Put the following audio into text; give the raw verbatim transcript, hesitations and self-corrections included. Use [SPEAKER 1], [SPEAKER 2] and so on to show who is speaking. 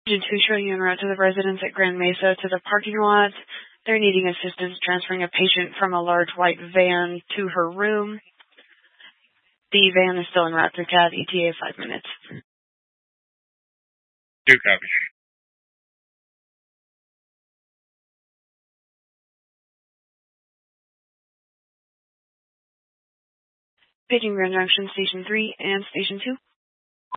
[SPEAKER 1] Station two showing you en route to the residence at Grand Mesa to the parking lot. They're needing assistance transferring a patient from a large white van to her room. The van is still en route to C A V, E T A five minutes.
[SPEAKER 2] Do copy.
[SPEAKER 1] Paging Grand Junction Station three and Station two.